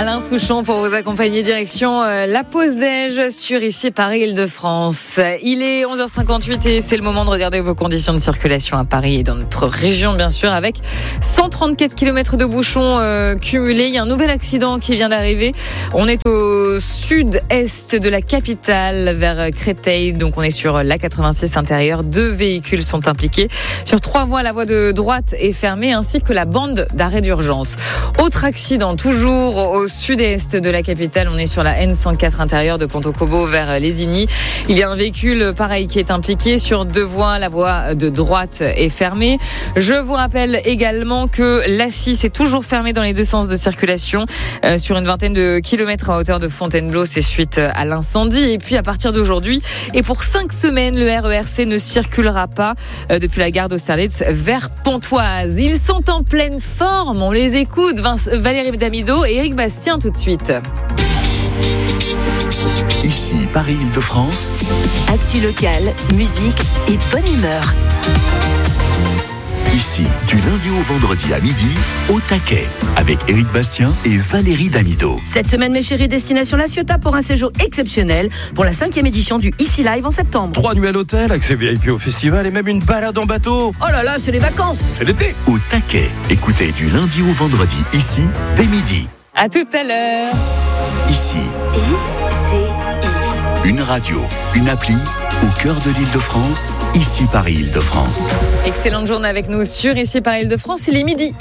Alain Souchon pour vous accompagner direction la pause déj sur ici Paris Île-de-France. Il est 11h58 et c'est le moment de regarder vos conditions de circulation à Paris et dans notre région bien sûr, avec 134 km de bouchons cumulés. Il y a un nouvel accident qui vient d'arriver. On est au sud-est de la capitale vers Créteil, donc on est sur l'A86 intérieure. 2 véhicules sont impliqués. Sur 3 voies, la voie de droite est fermée ainsi que la bande d'arrêt d'urgence. Autre accident toujours au sud-est de la capitale, on est sur la N104 intérieure de Pontocobo vers Lésigny. Il y a un véhicule pareil qui est impliqué sur 2 voies, la voie de droite est fermée. Je vous rappelle également que l'A6 est toujours fermée dans les 2 sens de circulation sur une vingtaine de kilomètres à hauteur de Fontainebleau, c'est suite à l'incendie. Et puis à partir d'aujourd'hui et pour 5 semaines, le RERC ne circulera pas depuis la gare d'Austerlitz vers Pontoise. Ils sont en pleine forme, on les écoute, Valérie Damido et Éric Bastien tout de suite. Ici, Paris Île-de-France. Actu locale, musique et bonne humeur. Ici, du lundi au vendredi à midi, au taquet, avec Éric Bastien et Valérie Damido. Cette semaine, mes chéris, destination La Ciotat pour un séjour exceptionnel pour la 5e édition du Ici Live en septembre. 3 nuits à l'hôtel, accès VIP au festival et même une balade en bateau. Oh là là, c'est les vacances. C'est l'été. Au taquet, écoutez du lundi au vendredi, ici, dès midi. À tout à l'heure. Ici, une radio, une appli, au cœur de l'Île-de-France, ici Paris Île-de-France. Excellente journée avec nous sur ici Paris Île-de-France, il est midi.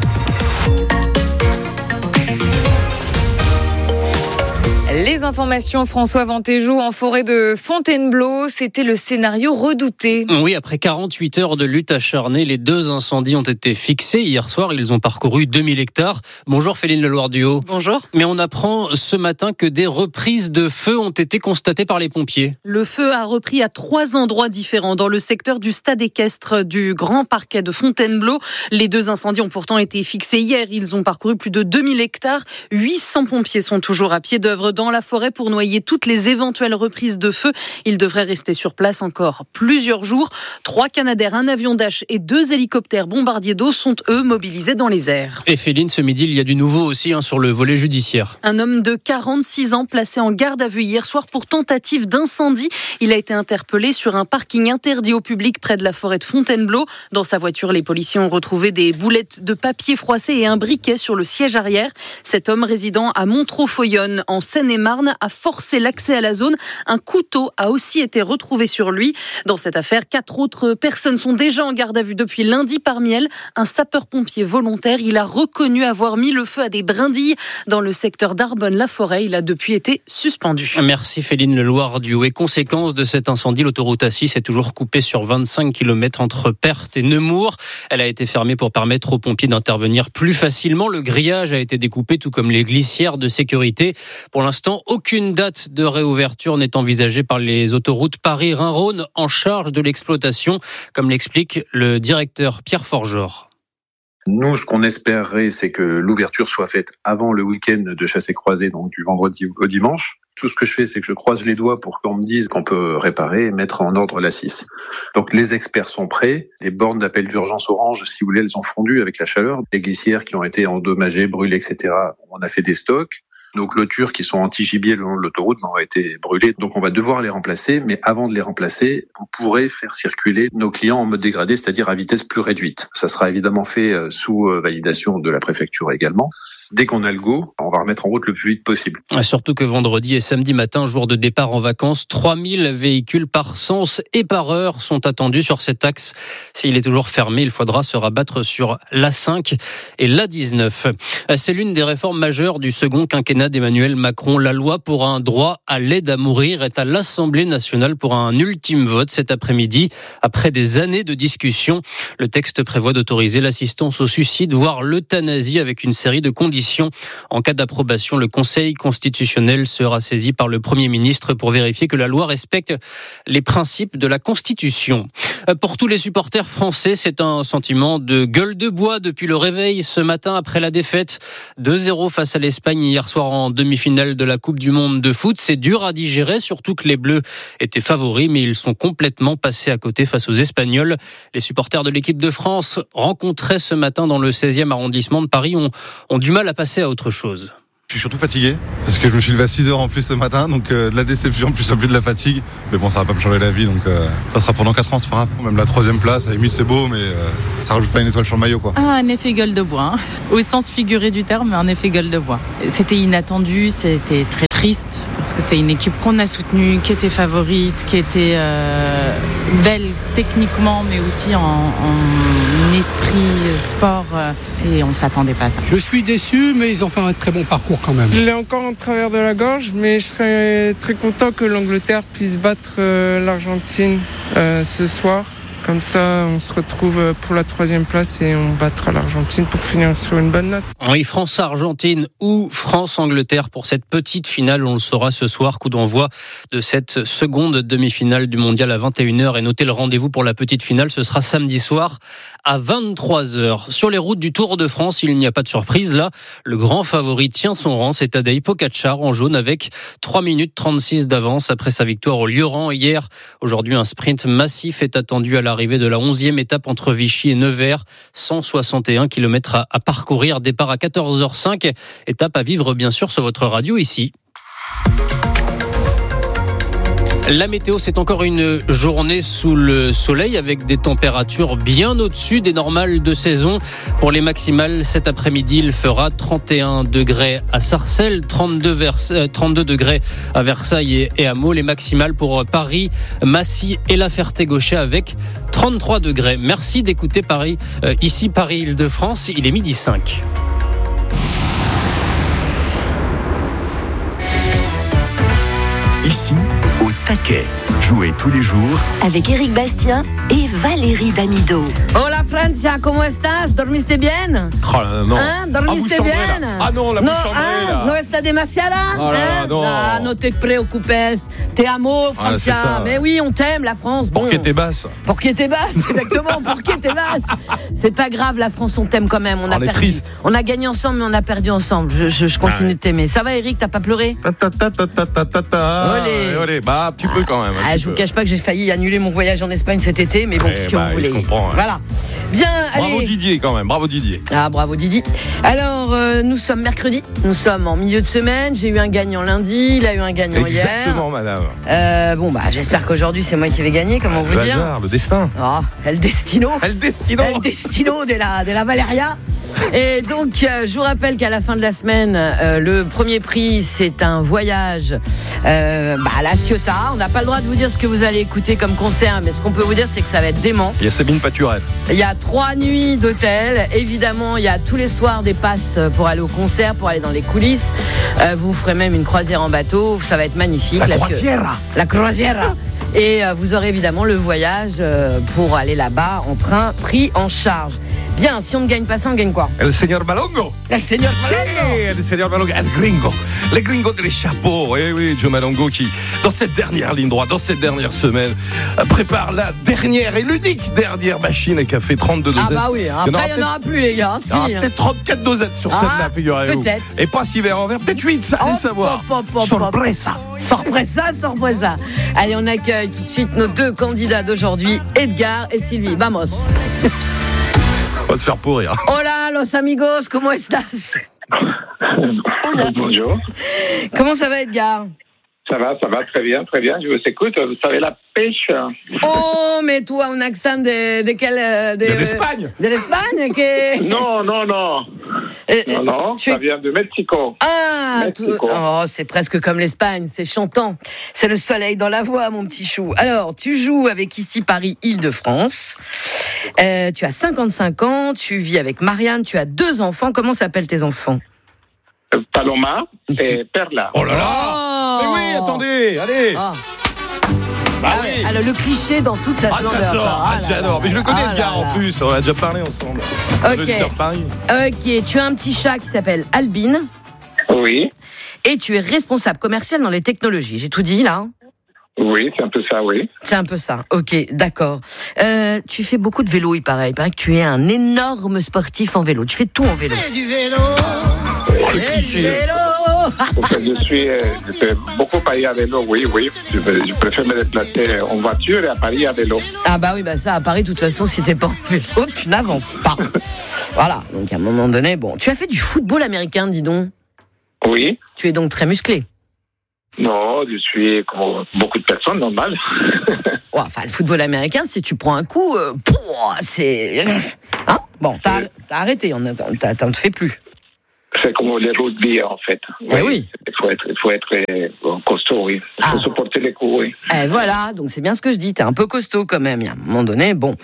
Les informations, François Vantéjou, en forêt de Fontainebleau, c'était le scénario redouté. Oui, après 48 heures de lutte acharnée, les 2 incendies ont été fixés. Hier soir, ils ont parcouru 2000 hectares. Bonjour Féline Leloir-Duhaut. Bonjour. Mais on apprend ce matin que des reprises de feu ont été constatées par les pompiers. Le feu a repris à 3 endroits différents dans le secteur du stade équestre du Grand Parquet de Fontainebleau. Les 2 incendies ont pourtant été fixés hier. Ils ont parcouru plus de 2000 hectares. 800 pompiers sont toujours à pied d'œuvre dans la forêt pour noyer toutes les éventuelles reprises de feu. Ils devraient rester sur place encore plusieurs jours. 3 Canadair, un avion Dash et 2 hélicoptères bombardiers d'eau sont eux mobilisés dans les airs. Et Féline, ce midi, il y a du nouveau aussi sur le volet judiciaire. Un homme de 46 ans placé en garde à vue hier soir pour tentative d'incendie. Il a été interpellé sur un parking interdit au public près de la forêt de Fontainebleau. Dans sa voiture, les policiers ont retrouvé des boulettes de papier froissé et un briquet sur le siège arrière. Cet homme résidant à Montreux-Foyonne, en Seine-et-Marne, a forcé l'accès à la zone. Un couteau a aussi été retrouvé sur lui. Dans cette affaire, 4 autres personnes sont déjà en garde à vue depuis lundi. Parmi elles, un sapeur-pompier volontaire. Il a reconnu avoir mis le feu à des brindilles dans le secteur d'Arbonne-la-Forêt. Il a depuis été suspendu. Merci Féline Leloir-Duhaut. Et conséquence de cet incendie, l'autoroute A6 est toujours coupée sur 25 km entre Perthes et Nemours. Elle a été fermée pour permettre aux pompiers d'intervenir plus facilement. Le grillage a été découpé, tout comme les glissières de sécurité. Pour l'instant, aucune date de réouverture n'est envisagée par les autoroutes Paris-Rhin-Rhône en charge de l'exploitation, comme l'explique le directeur Pierre Forgeort. Nous, ce qu'on espérerait, c'est que l'ouverture soit faite avant le week-end de chassé-croisé, donc du vendredi au dimanche. Tout ce que je fais, c'est que je croise les doigts pour qu'on me dise qu'on peut réparer et mettre en ordre l'A6. Donc les experts sont prêts. Les bornes d'appel d'urgence orange, si vous voulez, elles ont fondu avec la chaleur. Les glissières qui ont été endommagées, brûlées, etc. On a fait des stocks. Nos clôtures qui sont anti-gibier le long de l'autoroute ont été brûlées. Donc on va devoir les remplacer, mais avant de les remplacer, vous pourrez faire circuler nos clients en mode dégradé, c'est-à-dire à vitesse plus réduite. Ça sera évidemment fait sous validation de la préfecture également. Dès qu'on a le go, on va remettre en route le plus vite possible. Surtout que vendredi et samedi matin, jour de départ en vacances, 3000 véhicules par sens et par heure sont attendus sur cet axe. S'il est toujours fermé, il faudra se rabattre sur l'A5 et l'A19. C'est l'une des réformes majeures du second quinquennat d'Emmanuel Macron. La loi pour un droit à l'aide à mourir est à l'Assemblée nationale pour un ultime vote cet après-midi. Après des années de discussion, le texte prévoit d'autoriser l'assistance au suicide, voire l'euthanasie avec une série de conditions. En cas d'approbation, le Conseil constitutionnel sera saisi par le Premier ministre pour vérifier que la loi respecte les principes de la Constitution. Pour tous les supporters français, c'est un sentiment de gueule de bois depuis le réveil ce matin après la défaite 2-0 face à l'Espagne hier soir en demi-finale de la Coupe du Monde de foot. C'est dur à digérer, surtout que les Bleus étaient favoris, mais ils sont complètement passés à côté face aux Espagnols. Les supporters de l'équipe de France rencontrés ce matin dans le 16e arrondissement de Paris ont du mal à passer à autre chose. Je suis surtout fatigué parce que je me suis levé à 6h en plus ce matin, donc de la déception plus en plus de la fatigue. Mais bon, ça va pas me changer la vie, donc ça sera pendant 4 ans, c'est pas grave. Même la 3e place, à la limite c'est beau, mais ça rajoute pas une étoile sur le maillot, quoi. Un effet gueule de bois, hein. Au sens figuré du terme, mais un effet gueule de bois. C'était inattendu, c'était très triste parce que c'est une équipe qu'on a soutenue, qui était favorite, qui était belle techniquement, mais aussi en esprit sport, et on s'attendait pas à ça. Je suis déçu, mais ils ont fait un très bon parcours quand même. Je l'ai encore en travers de la gorge, mais je serais très content que l'Angleterre puisse battre l'Argentine ce soir. Comme ça, on se retrouve pour la 3e place et on battra l'Argentine pour finir sur une bonne note. Oui, France-Argentine ou France-Angleterre pour cette petite finale. On le saura ce soir, coup d'envoi de cette seconde demi-finale du mondial à 21h. Et notez le rendez-vous pour la petite finale, ce sera samedi soir à 23h. Sur les routes du Tour de France, il n'y a pas de surprise. Là, le grand favori tient son rang, c'est Tadej Pogačar en jaune avec 3 minutes 36 d'avance après sa victoire au Lioran hier. Aujourd'hui, un sprint massif est attendu à l'arrivée de la 11e étape entre Vichy et Nevers. 161 km à parcourir, départ à 14h05. Étape à vivre bien sûr sur votre radio ici. La météo, c'est encore une journée sous le soleil avec des températures bien au-dessus des normales de saison. Pour les maximales, cet après-midi, il fera 31 degrés à Sarcelles, 32 degrés à Versailles et à Meaux. Les maximales pour Paris, Massy et la Ferté-Gauchais avec 33 degrés. Merci d'écouter Paris. Ici, Paris-Île-de-France, il est 12h05. Ici, au taquet. Jouez tous les jours avec Éric Bastien et Valérie Damido. Hola Francia, ¿cómo estás? ¿Dormiste bien? Oh non. ¿Ah? ¿Dormiste bien? Ah non, la bouche chambrée là. ¿No está demasiada? Oh là, non. Ah, no te preocupes. Te amo, Francia. Mais oui, on t'aime, la France. Bon. Pour qui t'es basse. Pour qui t'es basse, exactement. Pour qui t'es basse. C'est pas grave, la France, on t'aime quand même. On a perdu. Triste. On a gagné ensemble, mais on a perdu ensemble. Je continue de t'aimer. Ça va, Eric? T'as pas pleuré? Olé. Bah, un petit peu quand même. Je vous cache pas que j'ai failli annuler mon voyage en Espagne cet été, mais bon, ce que vous voulez. Je comprends. Voilà. Bien, bravo allez. Didier quand même, bravo Didier. Ah, bravo Didier. Alors, nous sommes mercredi, nous sommes en milieu de semaine. J'ai eu un gagnant lundi, il a eu un gagnant hier. Exactement, madame. Bon, j'espère qu'aujourd'hui c'est moi qui vais gagner, comment vous dire. Hasard, le destin. Oh, El Destino de la Valeria. Et donc, je vous rappelle qu'à la fin de la semaine, le premier prix, c'est un voyage à La Ciotat. On n'a pas le droit de vous dire ce que vous allez écouter comme concert, mais ce qu'on peut vous dire, c'est que ça va être dément. Il y a Sabine Paturel. Il y a 3 nuits d'hôtel. Évidemment, il y a tous les soirs des passes pour aller au concert, pour aller dans les coulisses. Vous ferez même une croisière en bateau. Ça va être magnifique. La croisière. Et vous aurez évidemment le voyage pour aller là-bas en train, pris en charge. Bien, si on ne gagne pas ça, on gagne quoi? El señor Malongo. El señor Malongo. El señor Malongo. El gringo. Les gringos de les chapeaux. Oui, Joe Malongo qui, dans cette dernière ligne droite, dans cette dernière semaine, prépare la dernière et l'unique dernière machine et qui a fait 32 dosettes. Ah bah oui, après il n'y en aura plus les gars. Il y aura peut-être 34 dosettes sur celle-là, figurez-vous. Peut-être. Et pas 6 verres en verre, peut-être 8, ça allez savoir. Sorpresa. Allez, on accueille tout de suite nos 2 candidats d'aujourd'hui, Edgar et Sylvie. Vamos. On va se faire pourrir. Hola, los amigos, ¿cómo estás? Bonjour. Comment ça va, Edgar? Ça va très bien. Je vous écoute. Vous savez la pêche. Oh, mais toi, un accent de quel... De l'Espagne. De l'Espagne que... Non. Non, ça vient de Mexico. Ah, c'est presque comme l'Espagne, c'est chantant. C'est le soleil dans la voix, mon petit chou. Alors, tu joues avec ici Paris, Île-de-France. Tu as 55 ans, tu vis avec Marianne, tu as 2 enfants. Comment s'appellent tes enfants? Paloma et Perla. Oh là là. Mais oui, attendez, allez. Oui. Alors, le cliché dans toute sa splendeur. J'adore. Mais je le connais, Edgar, en plus. On a déjà parlé ensemble. Ok, tu as un petit chat qui s'appelle Albine. Oui. Et tu es responsable commercial dans les technologies. J'ai tout dit, là? Oui, c'est un peu ça, oui. C'est un peu ça, ok, d'accord. Tu fais beaucoup de vélo, il paraît. Il paraît que tu es un énorme sportif en vélo. Tu fais tout en vélo. Du vélo. Je fais beaucoup Paris à vélo, oui. Je préfère me déplacer en voiture et à Paris à vélo. Ah bah oui, ça, à Paris, de toute façon, si t'es pas en vélo, tu n'avances pas. Voilà, donc à un moment donné, bon. Tu as fait du football américain, dis donc. Oui. Tu es donc très musclé. Non, je suis comme beaucoup de personnes normales. Ouais, enfin, le football américain, si tu prends un coup, c'est... Hein? Bon, t'as arrêté, t'en te fais plus. C'est comme le rugby, en fait. Oui. Il faut être costaud, oui. Il faut supporter les coups, oui. Voilà, donc c'est bien ce que je dis. T'es un peu costaud quand même. À un moment donné, bon.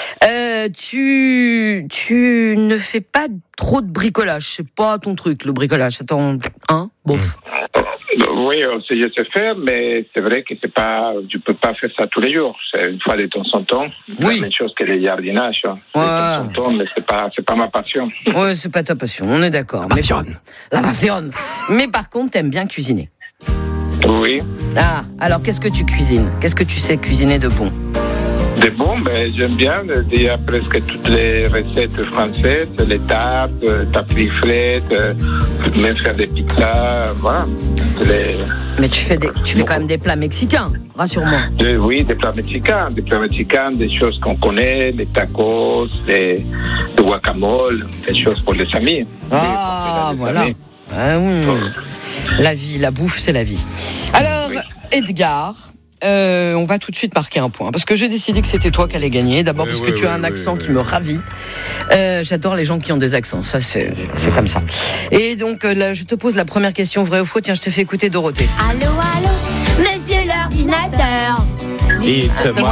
Tu ne fais pas trop de bricolage. C'est pas ton truc, le bricolage. Attends, bof. Oui, je sais faire, mais c'est vrai que tu peux pas faire ça tous les jours. C'est une fois de temps en temps. Oui. La même chose que le jardinage. De temps en temps, mais c'est pas ma passion. Ouais, c'est pas ta passion. On est d'accord. La passion. Mais par contre, t'aimes bien cuisiner. Oui. Ah, alors qu'est-ce que tu cuisines? Qu'est-ce que tu sais cuisiner de bon? De bon, j'aime bien. Il y a presque toutes les recettes françaises, les tartes, tartiflettes, même faire des pizzas, voilà. Mais tu fais quand même des plats mexicains, rassure-moi. Oui, des plats mexicains, des choses qu'on connaît, les tacos, le guacamole, des choses pour les amis. Ah, voilà. Ah, oui. La vie, la bouffe, c'est la vie. Alors, Edgar... on va tout de suite marquer un point parce que j'ai décidé que c'était toi qui allais gagner. D'abord parce que tu as un accent qui me ravit. J'adore les gens qui ont des accents, ça c'est comme ça. Et donc là, je te pose la première question, vrai ou faux. Tiens, je te fais écouter Dorothée. Allô, monsieur l'ordinateur. Dites-moi.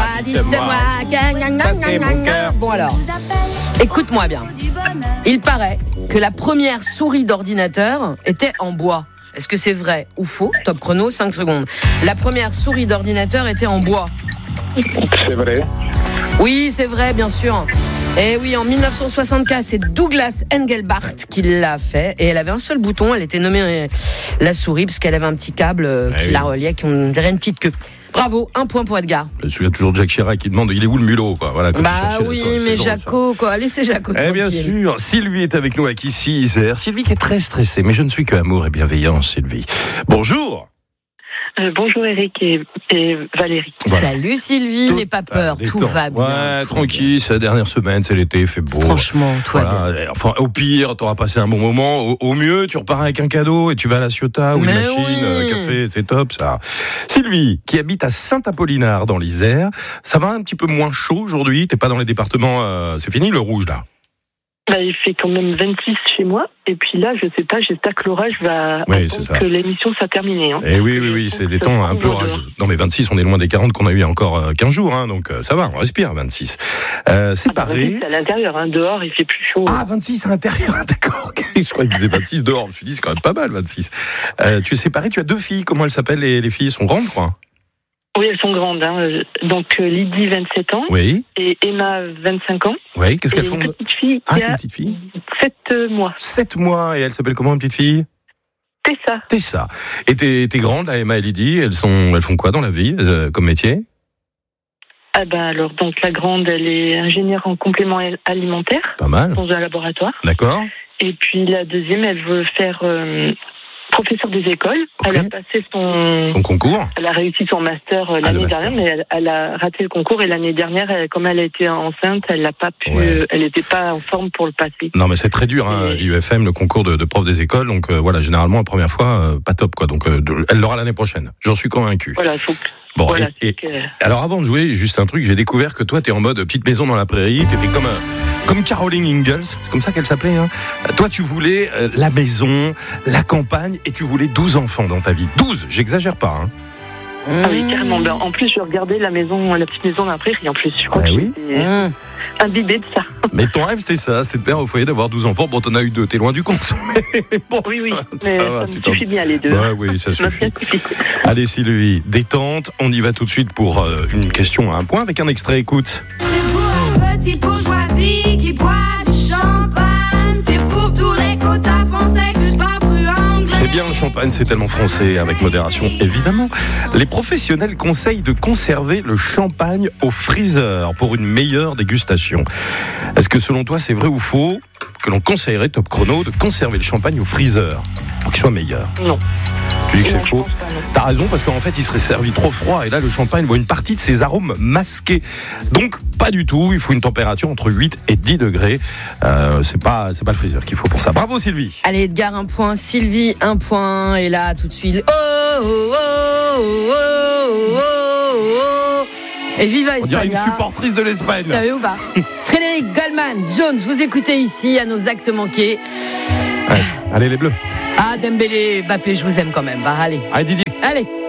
Ça c'est mon cœur. Bon alors, écoute-moi bien. Il paraît que la première souris d'ordinateur était en bois. Est-ce que c'est vrai ou faux? Top chrono, 5 secondes. La première souris d'ordinateur était en bois. C'est vrai. Oui, c'est vrai, bien sûr. Et oui, en 1964, c'est Douglas Engelbart qui l'a fait. Et elle avait un seul bouton, elle était nommée la souris, parce qu'elle avait un petit câble qui la reliait, qui on dirait une petite queue. Bravo, un point pour Edgar. Je me souviens toujours de Jacques Chirac qui demande il est où le mulot, quoi. Voilà, oui, mais Jaco, quoi. Laissez Jaco tranquille. Bien sûr, Sylvie est avec nous à Kissy, Isère. Sylvie qui est très stressée, mais je ne suis que amour et bienveillance, Sylvie. Bonjour. Bonjour Eric et Valérie. Voilà. Salut Sylvie, n'aie pas peur, tout va bien. Ouais, tranquille, c'est la dernière semaine, c'est l'été, il fait beau. Franchement, tout va bien. Enfin, au pire, t'auras passé un bon moment. Au mieux, tu repars avec un cadeau et tu vas à la Ciotat ou une machine, café, c'est top ça. Sylvie, qui habite à Saint-Apollinard dans l'Isère, ça va un petit peu moins chaud aujourd'hui, t'es pas dans les départements, c'est fini le rouge là? Il fait quand même 26 chez moi. Et puis là, je sais pas, j'espère que l'orage va attendre que l'émission soit terminée. Et oui, c'est des temps un peu orageux. Non mais 26, on est loin des 40 qu'on a eu il y a encore 15 jours. Hein, donc ça va, on respire 26. C'est pareil. 26 à l'intérieur, dehors il fait plus chaud. Ah, 26 à l'intérieur, d'accord. Je croyais qu'il faisait 26 dehors. Je me suis dit, c'est quand même pas mal 26. Tu es séparé, tu as 2 filles. Comment elles s'appellent les filles? Elles sont grandes, quoi? Oui, elles sont grandes. Donc Lydie, 27 ans. Oui. Et Emma, 25 ans. Oui, qu'est-ce qu'elles font? Une petite fille qui a 7 mois. 7 mois, et elle s'appelle comment, une petite fille? Tessa. Et t'es grande, là, Emma et Lydie, elles font quoi dans la vie, comme métier? Alors, donc la grande, elle est ingénieure en complément alimentaire. Pas mal. Dans un laboratoire. D'accord. Et puis la deuxième, elle veut faire... professeur des écoles. Okay. Elle a passé son concours. Elle a réussi son master l'année dernière, mais elle a raté le concours. Et l'année dernière, comme elle était enceinte, elle n'a pas pu. Elle n'était pas en forme pour le passer. Non, mais c'est très dur, l'IUFM, le concours de prof des écoles. Donc voilà, généralement la première fois, pas top, quoi. Donc elle l'aura l'année prochaine. J'en suis convaincu. Voilà, il faut. Bon, voilà, alors avant de jouer, juste un truc, j'ai découvert que toi, t'es en mode petite maison dans la prairie, t'étais comme Caroline Ingalls, c'est comme ça qu'elle s'appelait. Hein. Toi, tu voulais la maison, la campagne, et tu voulais 12 enfants dans ta vie. 12, j'exagère pas. Hein. Ah oui, carrément. En plus, je regardais la petite maison dans la prairie, en plus. Je crois que j'étais imbibée de ça. Mais ton rêve, c'était ça, c'est de père au foyer, d'avoir 12 enfants. Bon, t'en as eu 2, t'es loin du compte. Mais bon, oui, mais ça me suffit bien les 2. Oui, ça suffit. Allez, Sylvie, détente. On y va tout de suite pour une question à un point avec un extrait, écoute. C'est pour une petite bourgeoisie qui boit du champagne. C'est pour tous les quotas français que je parle plus anglais. C'est bien le champagne, c'est tellement français, avec modération, évidemment. Les professionnels conseillent de conserver le champagne au freezer pour une meilleure dégustation. Est-ce que selon toi, c'est vrai ou faux que l'on conseillerait, top chrono, de conserver le champagne au freezer pour qu'il soit meilleur? Non. Tu dis que c'est faux. T'as raison, parce qu'en fait, il serait servi trop froid. Et là, le champagne voit une partie de ses arômes masqués. Donc, pas du tout. Il faut une température entre 8 et 10 degrés. C'est pas le freezer qu'il faut pour ça. Bravo, Sylvie. Allez, Edgar, 1 point. Sylvie, 1 point. Et là, tout de suite. Et viva Espagne. On dirait une supportrice de l'Espagne. T'as vu ou pas? Frédéric Goldman, Jones, vous écoutez ici à nos actes manqués. Ouais. Allez, les Bleus. Ah, Dembélé, Mbappé, je vous aime quand même. Bah, allez. Allez, Didier. Allez.